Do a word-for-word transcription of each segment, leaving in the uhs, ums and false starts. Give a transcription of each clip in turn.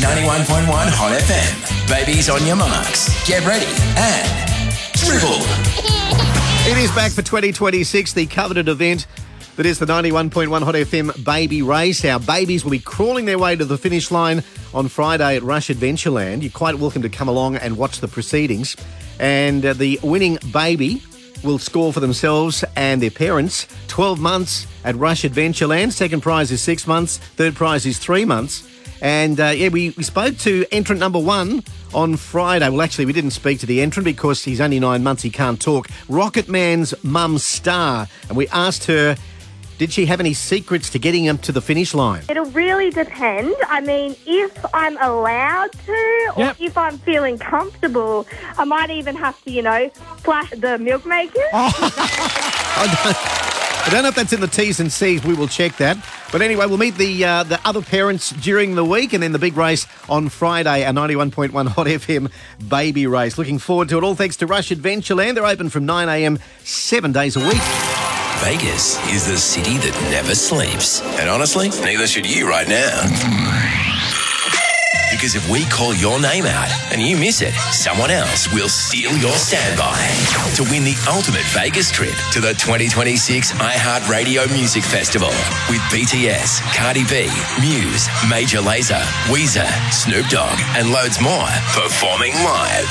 ninety-one point one Hot F M. Babies on your marks. Get ready and dribble. It is back for twenty twenty-six, the coveted event that is the ninety-one point one Hot F M Baby Race. Our babies will be crawling their way to the finish line on Friday at Rush Adventureland. You're quite welcome to come along and watch the proceedings. And uh, the winning baby will score for themselves and their parents twelve months at Rush Adventureland. Second prize is six months. Third prize is three months. And, uh, yeah, we, we spoke to entrant number one on Friday. Well, actually, we didn't speak to the entrant because he's only nine months, he can't talk. Rocket Man's mum, Star. And we asked her, did she have any secrets to getting him to the finish line? It'll really depend. I mean, if I'm allowed to or Yep. if I'm feeling comfortable, I might even have to, you know, flash the milk maker. I don't, I don't know if that's in the T's and C's. We will check that. But anyway, we'll meet the uh, the other parents during the week and then the big race on Friday, a ninety-one point one Hot F M Baby Race. Looking forward to it. All thanks to Rush Adventureland. They're open from nine a.m, seven days a week. Vegas is the city that never sleeps. And honestly, neither should you right now. Because if we call your name out and you miss it, someone else will steal your standby to win the ultimate Vegas trip to the twenty twenty-six iHeartRadio Music Festival with B T S, Cardi B, Muse, Major Lazer, Weezer, Snoop Dogg, and loads more performing live.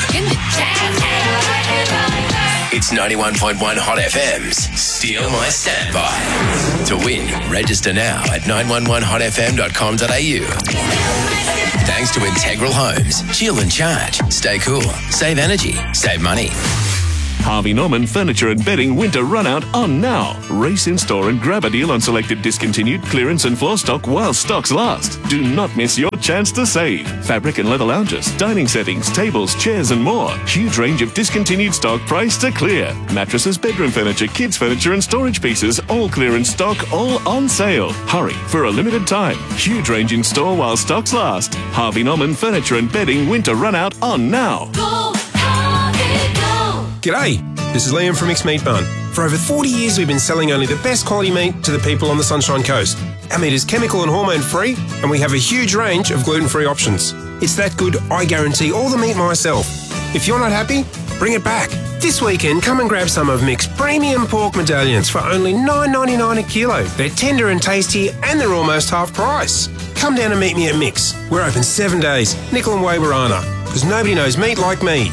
It's ninety-one point one Hot F M's Steal My Standby. To win, register now at nine one one hot f m dot com dot a u. Thanks to Integral Homes. Chill and charge. Stay cool. Save energy. Save money. Harvey Norman Furniture and Bedding Winter Runout on now. Race in store and grab a deal on selected discontinued clearance and floor stock while stocks last. Do not miss your chance to save. Fabric and leather lounges, dining settings, tables, chairs and more. Huge range of discontinued stock priced to clear. Mattresses, bedroom furniture, kids furniture and storage pieces, all clearance stock, all on sale. Hurry for a limited time. Huge range in store while stocks last. Harvey Norman Furniture and Bedding Winter Runout on now. Go, Harvey, go! G'day, this is Liam from Mixed Meat Bun. For over forty years we've been selling only the best quality meat to the people on the Sunshine Coast. Our meat is chemical and hormone free and we have a huge range of gluten-free options. It's that good I guarantee all the meat myself. If you're not happy, bring it back. This weekend come and grab some of Mick's premium pork medallions for only nine ninety-nine a kilo. They're tender and tasty and they're almost half price. Come down and meet me at Mick's. We're open seven days, Nickel and Waberana, because nobody knows meat like me.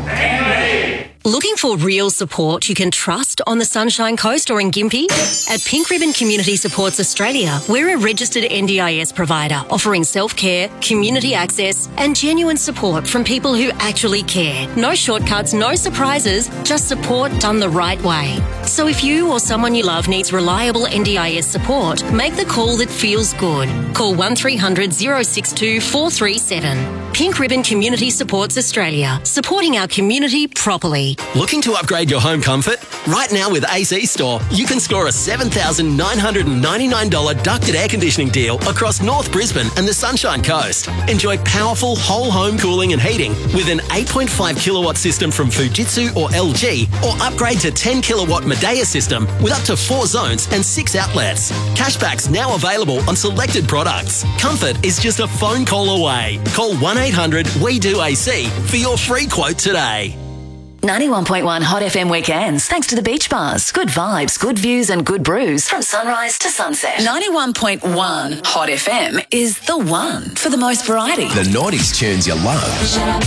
Looking for real support you can trust on the Sunshine Coast or in Gympie? At Pink Ribbon Community Supports Australia, we're a registered N D I S provider offering self-care, community access and genuine support from people who actually care. No shortcuts, no surprises, just support done the right way. So if you or someone you love needs reliable N D I S support, make the call that feels good. Call one three hundred, oh six two, four three seven. Pink Ribbon Community Supports Australia, supporting our community properly. Looking to upgrade your home comfort? Right now with A C Store, you can score a seven thousand nine hundred ninety-nine dollars ducted air conditioning deal across North Brisbane and the Sunshine Coast. Enjoy powerful whole home cooling and heating with an eight point five kilowatt system from Fujitsu or L G, or upgrade to ten kilowatt Midea system with up to four zones and six outlets. Cashbacks now available on selected products. Comfort is just a phone call away. Call one eight hundred W E D O A C for your free quote today. ninety-one point one Hot F M weekends, thanks to the beach bars. Good vibes, good views and good brews from sunrise to sunset. ninety-one point one Hot F M is the one for the most variety. The nineties tunes you love.